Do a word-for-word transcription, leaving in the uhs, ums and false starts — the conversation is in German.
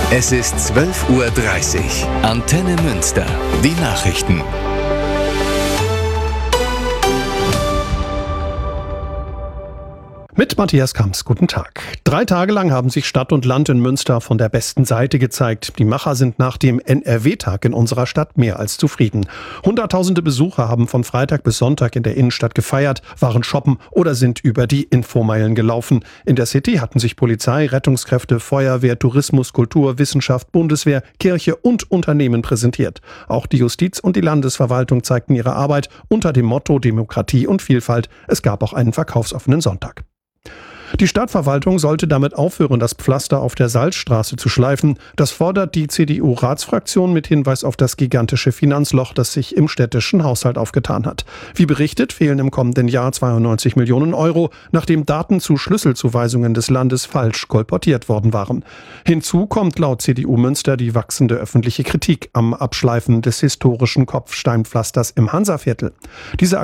Es ist zwölf Uhr dreißig. Antenne Münster. Die Nachrichten. Mit Matthias Kamps, guten Tag. Drei Tage lang haben sich Stadt und Land in Münster von der besten Seite gezeigt. Die Macher sind nach dem N R W-Tag in unserer Stadt mehr als zufrieden. Hunderttausende Besucher haben von Freitag bis Sonntag in der Innenstadt gefeiert, waren shoppen oder sind über die Infomeilen gelaufen. In der City hatten sich Polizei, Rettungskräfte, Feuerwehr, Tourismus, Kultur, Wissenschaft, Bundeswehr, Kirche und Unternehmen präsentiert. Auch die Justiz und die Landesverwaltung zeigten ihre Arbeit unter dem Motto Demokratie und Vielfalt. Es gab auch einen verkaufsoffenen Sonntag. Die Stadtverwaltung sollte damit aufhören, das Pflaster auf der Salzstraße zu schleifen. Das fordert die C D U-Ratsfraktion mit Hinweis auf das gigantische Finanzloch, das sich im städtischen Haushalt aufgetan hat. Wie berichtet, fehlen im kommenden Jahr zweiundneunzig Millionen Euro, nachdem Daten zu Schlüsselzuweisungen des Landes falsch kolportiert worden waren. Hinzu kommt laut C D U Münster die wachsende öffentliche Kritik am Abschleifen des historischen Kopfsteinpflasters im Hansaviertel. Diese